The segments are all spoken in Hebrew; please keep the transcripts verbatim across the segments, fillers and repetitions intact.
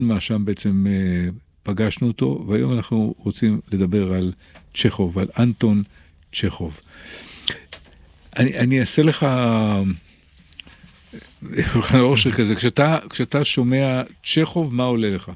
מה שם בעצם פגשנו אותו, והיום אנחנו רוצים לדבר על צ'כוב, על אנטון צ'כוב. אני, אני אעשה לך אושר כזה, כשאתה, כשאתה שומע צ'כוב, מה עולה לך?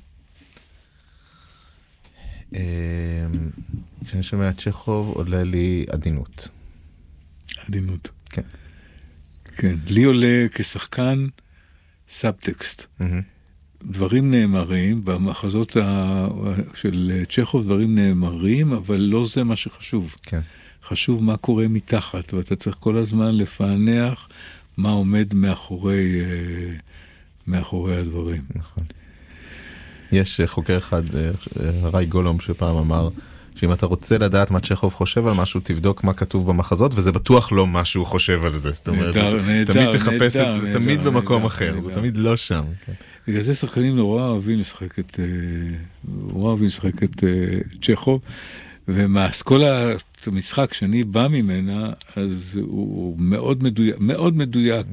כשאני שומע צ'כוב, עולה לי עדינות. עדינות. כן. כן, לי עולה כשחקן סאבטקסט. דברים נאמרים, במחזות של צ'כוב דברים נאמרים, אבל לא זה מה שחשוב. כן. חשוב מה קורה מתחת, ואתה צריך כל הזמן לפענח מה עומד מאחורי, מאחורי הדברים. נכון. יש חוקר אחד, ראי גולום, שפעם אמר, שאם אתה רוצה לדעת מה צ'כוב חושב על משהו, תבדוק מה כתוב במחזות, וזה בטוח לא מה שהוא חושב על זה. זאת אומרת, תמיד תחפש את זה, תמיד במקום אחר, זה תמיד לא שם. בגלל זה שחקנים נורא אוהבים לשחק את, נורא אוהבים לשחק את צ'כוב, ומאסכולה המשחק שאני בא ממנה, אז הוא מאוד מדויק, מאוד מדויק,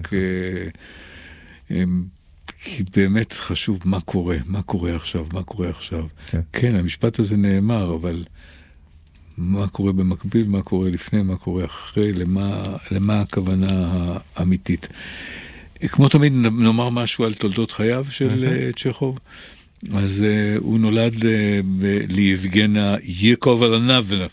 כי באמת חשוב מה קורה, מה קורה עכשיו, מה קורה עכשיו. כן, כן, המשפט הזה נאמר, אבל מה קורה במקביל, מה קורה לפני, מה קורה אחרי, למה, למה הכוונה האמיתית. כמו תמיד נאמר משהו על תולדות חייו של צ'כוב, אז uh, הוא נולד uh, ליבגנה יעקב לבנה,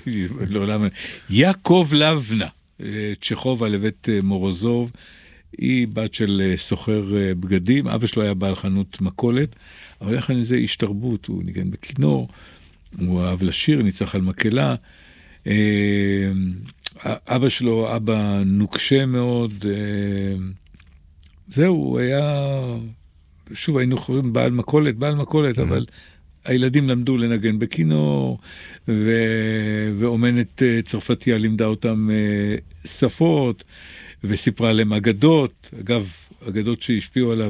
יעקב לבנה, uh, צ'כוב על בית uh, מורוזוב, היא בת של uh, סוחר uh, בגדים, אבא שלו היה בעל חנות מכולת, אבל יחד עם זה איש תרבות, הוא ניגן בכינור, הוא אהב לשיר, ניצח על מקהלה, uh, אבא שלו, אבא נוקשה מאוד, uh, זהו, הוא היה... שוב, היינו חושבים בעל מקולת, בעל מקולת, אבל הילדים למדו לנגן בכינור, ואומנת צרפתיה לימדה אותם שפות, וסיפרה להם אגדות, אגב, אגדות שהשפיעו עליו,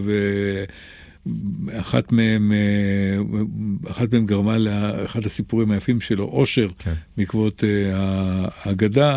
אחת מהם, אחת מהם גרמה לאחד הסיפורים היפים שלו, אושר, בעקבות האגדה.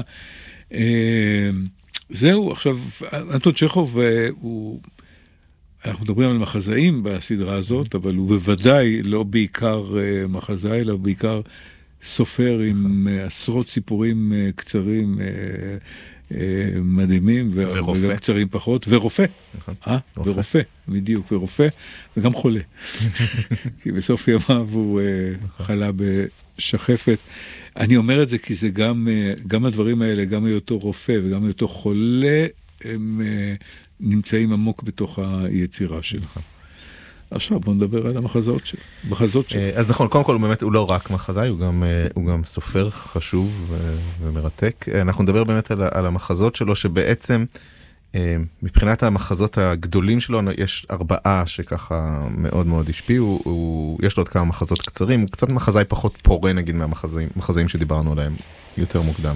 זהו, עכשיו, אנטון צ'כוב הוא... אנחנו מדברים על מחזאים בסדרה הזאת, אבל הוא בוודאי לא בעיקר מחזאי, אלא בעיקר סופר עם עשרות סיפורים קצרים מדהימים, וגם קצרים פחות, ורופא, ורופא, בדיוק, ורופא, וגם חולה. כי בסוף ימיו הוא חלה בשחפת. אני אומר את זה כי זה גם, גם הדברים האלה, גם היותו רופא וגם היותו חולה, הם נמצאים עמוק בתוך היצירה שלך. עכשיו בוא נדבר על המחזות שלו, מחזות שלו. אז נכון, קודם כל הוא באמת, הוא לא רק מחזאי, הוא גם, הוא גם סופר חשוב ומרתק. אנחנו נדבר באמת על, על המחזות שלו, שבעצם מבחינת המחזות הגדולים שלו, יש ארבעה שככה מאוד מאוד השפיעו, הוא, יש לו עוד כמה מחזות קצרים, הוא קצת מחזאי פחות פורה נגיד מהמחזאים, מחזאים שדיברנו עליהם יותר מוקדם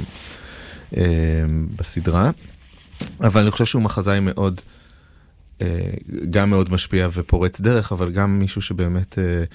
בסדרה. אבל אני חושב שהוא מחזאי מאוד, גם מאוד משפיע ופורץ דרך, אבל גם מישהו שבאמת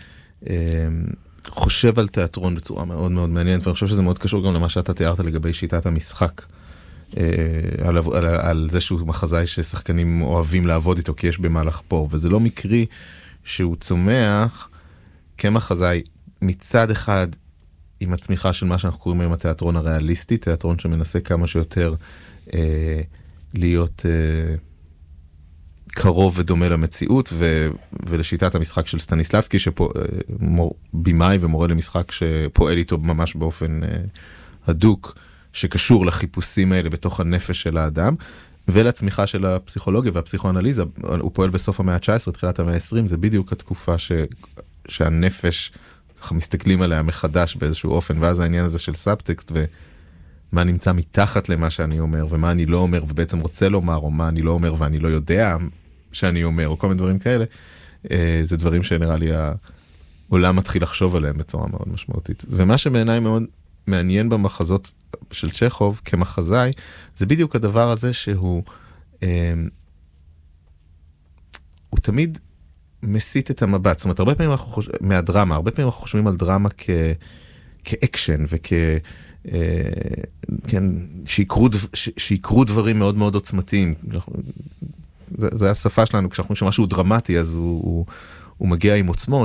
חושב על תיאטרון בצורה מאוד מאוד מעניינת, ואני חושב שזה מאוד קשור גם למה שאתה תיארת לגבי שיטת המשחק, על, על, על זה שהוא מחזאי ששחקנים אוהבים לעבוד איתו, כי יש במה לחפור, וזה לא מקרי שהוא צומח כמחזאי מצד אחד עם הצמיחה של מה שאנחנו קוראים היום התיאטרון הריאליסטי, תיאטרון שמנסה כמה שיותר אה, להיות אה, קרוב ודומה למציאות, ו, ולשיטת המשחק של סטניסלבסקי, שבימאי ומורה למשחק שפועל איתו ממש באופן אה, הדוק, שקשור לחיפושים האלה בתוך הנפש של האדם, ולצמיחה של הפסיכולוגיה והפסיכואנליזה. הוא פועל בסוף המאה ה-תשע עשרה, תחילת המאה ה-עשרים, זה בדיוק התקופה ש, שהנפש, ככה מסתכלים עליה מחדש באיזשהו אופן, ואז העניין הזה של סאבטקסט, ומה נמצא מתחת למה שאני אומר, ומה אני לא אומר, ובעצם רוצה לומר, או מה אני לא אומר, ואני לא יודע שאני אומר, או כל מיני דברים כאלה, זה דברים שנראה לי העולם מתחיל לחשוב עליהם בצורה מאוד משמעותית. ומה שבעיניי מאוד מעניין במחזות של צ'כוב כמחזאי, זה בדיוק הדבר הזה שהוא, הוא תמיד מסית את המבט. זאת אומרת, הרבה פעמים אנחנו חושבים, מהדרמה, הרבה פעמים אנחנו חושבים על דרמה כ, כאקשן וכ, כן, שיקרו, שיקרו דברים מאוד מאוד עוצמתיים. זה, זה השפה שלנו, כשאנחנו חושבים שמשהו דרמטי, אז הוא, הוא, הוא מגיע עם עוצמות.